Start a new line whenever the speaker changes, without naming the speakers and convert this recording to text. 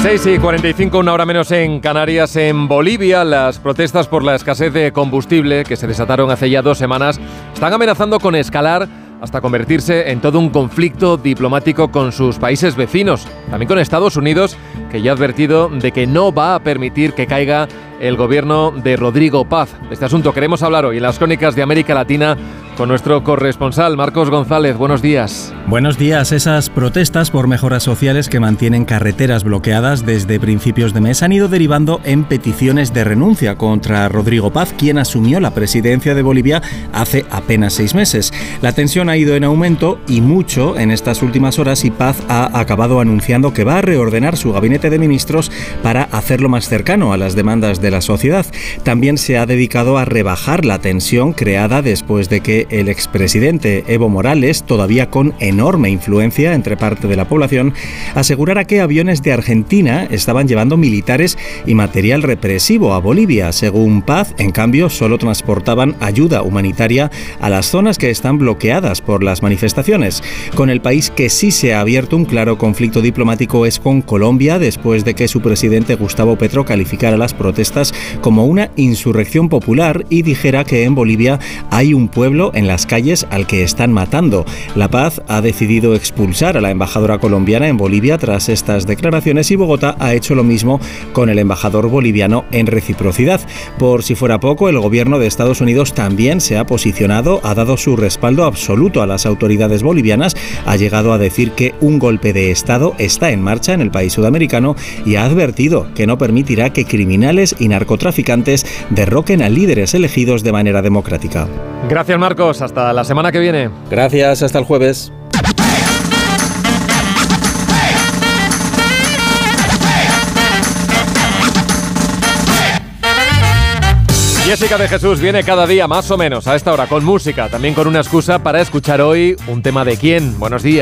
6:45, una hora menos en Canarias. En Bolivia, las protestas por la escasez de combustible que se desataron hace ya 2 semanas están amenazando con escalar hasta convertirse en todo un conflicto diplomático con sus países vecinos, también con Estados Unidos, que ya ha advertido de que no va a permitir que caiga el gobierno de Rodrigo Paz. De este asunto queremos hablar hoy en las Crónicas de América Latina con nuestro corresponsal Marcos González. Buenos días.
Buenos días. Esas protestas por mejoras sociales que mantienen carreteras bloqueadas desde principios de mes han ido derivando en peticiones de renuncia contra Rodrigo Paz, quien asumió la presidencia de Bolivia hace apenas 6 meses. La tensión ha ido en aumento y mucho en estas últimas horas, y Paz ha acabado anunciando que va a reordenar su gabinete de ministros para hacerlo más cercano a las demandas de la sociedad. También se ha dedicado a rebajar la tensión creada después de que el expresidente Evo Morales, todavía con enorme influencia entre parte de la población, asegurara que aviones de Argentina estaban llevando militares y material represivo a Bolivia. Según Paz, en cambio, solo transportaban ayuda humanitaria a las zonas que están bloqueadas por las manifestaciones. Con el país que sí se ha abierto un claro conflicto diplomático es con Colombia, después de que su presidente Gustavo Petro calificara las protestas como una insurrección popular y dijera que en Bolivia hay un pueblo en las calles al que están matando. La Paz ha decidido expulsar a la embajadora colombiana en Bolivia tras estas declaraciones, y Bogotá ha hecho lo mismo con el embajador boliviano en reciprocidad. Por si fuera poco, el gobierno de Estados Unidos también se ha posicionado, ha dado su respaldo absoluto a las autoridades bolivianas, ha llegado a decir que un golpe de Estado está en marcha en el país sudamericano y ha advertido que no permitirá que criminales y narcotraficantes derroquen a líderes elegidos de manera democrática.
Gracias, Marcos. Hasta la semana que viene.
Gracias, hasta el jueves.
Jessica de Jesús viene cada día más o menos a esta hora con música, también con una excusa para escuchar hoy un tema de quién. Buenos días.